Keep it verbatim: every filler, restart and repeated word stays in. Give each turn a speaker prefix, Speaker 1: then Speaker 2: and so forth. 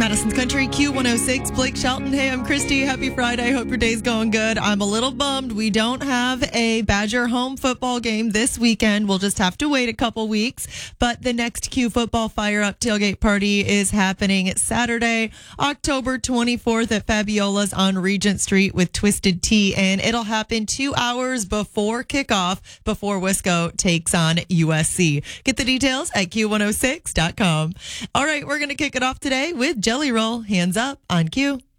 Speaker 1: Madison's Country, Q one oh six, Blake Shelton. Hey, I'm Christy. Happy Friday. Hope your day's going good. I'm a little bummed we don't have a Badger home football game this weekend. We'll just have to wait a couple weeks. But the next Q Football Fire Up tailgate party is happening Saturday, October twenty-fourth at Fabiola's on Regent Street with Twisted Tea. And it'll happen two hours before kickoff, before Wisco takes on U S C. Get the details at Q one oh six dot com. All right, we're going to kick it off today with Jelly Roll. Hands up on Q.